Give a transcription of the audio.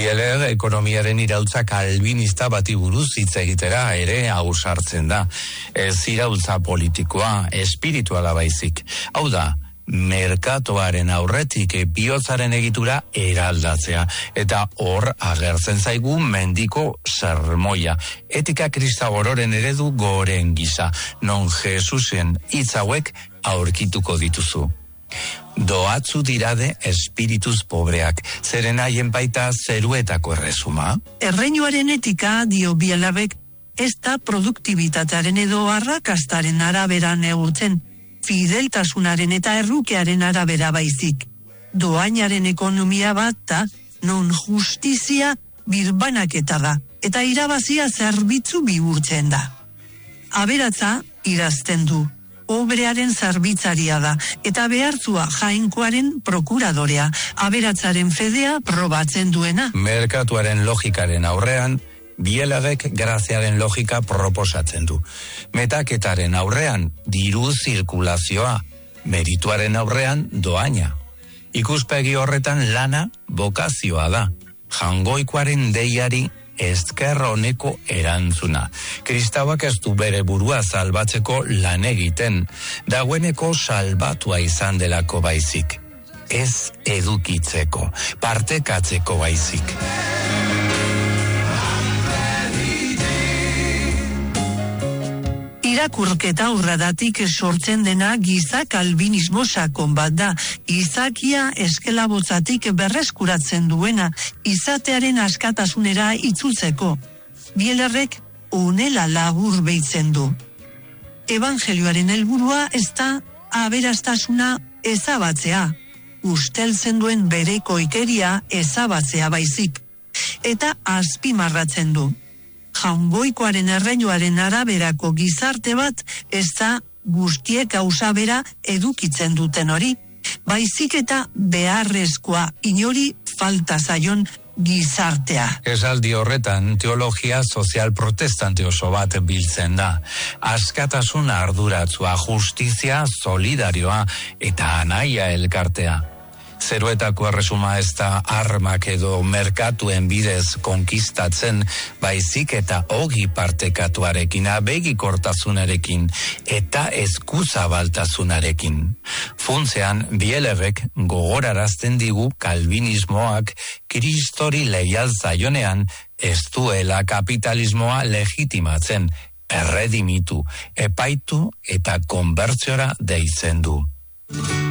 Bieler ekonomiaren iraultza kalvinista bati buruz hitz egitera ere ausartzen da. Ez iraultza politikoa, espirituala baizik. Hau da, merkatuaren aurretik bihotzaren egitura eraldatzea. Eta hor agertzen zaigu mendiko sermoia. Etika kristauororen eredu goren gisa, non Jesusen hitz hauek aurkituko dituzu. Doatzu dirade espirituz pobreak, zeren haien baita zeruetako erresuma. Erreinuaren etika, dio Bielabek, ez da produktibitatearen edo arrakastaren arabera neurtzen, fideltasunaren eta errukearen arabera baizik. Doainaren ekonomia bat da, non justizia birbanaketa da, eta irabazia zerbitzu bihurtzen da. Aberatza irazten du, obrearen zerbitzaria da, eta behartzua jainkoaren prokuradorea, aberatzaren fedea probatzen duena. Merkatuaren logikaren aurrean, Bielagek graziaren logika proposatzen du. Metaketaren aurrean, diru zirkulazioa, merituaren aurrean, doaina. Ikuspegi horretan lana bokazioa da, jangoikoaren deiari ezker honeko erantzuna. Kristauak ez du bere burua salbatzeko lan egiten, dagoeneko salbatua izan delako baizik. Ez edukitzeko, partekatzeko baizik. Irakurketa urradatik sortzen dena giza kalbinismo sakon bat da. Izakia eskelabotzatik berreskuratzen duena, izatearen askatasunera itzultzeko. Bielerrek honela labur behitzen du. Evangelioaren helburua ez da aberastasuna ezabatzea, usteltzen duen bereko ikeria ezabatzea baizik. Eta azpimarratzen du. Jaungoikoaren erreinuaren araberako gizarte bat ez da guztiek gauza bera edukitzen duten hori, baizik eta beharrezkoa inori falta zaion gizartea. Esaldi horretan teologia sozial protestante oso bat biltzen da. Askatasun arduratsua, justizia solidarioa eta anaia elkartea. Zeruetako erresuma ez da armak edo merkatuen bidez konkistatzen, baizik eta ogi partekatuarekin, abegikortasunarekin eta eskuzabaltasunarekin. Funtzean, Bielerrek gogorarazten digu kalbinismoak Kristori leial zaionean ez duela kapitalismoa legitimatzen, erredimitu, epaitu eta konbertsiora deitzen du.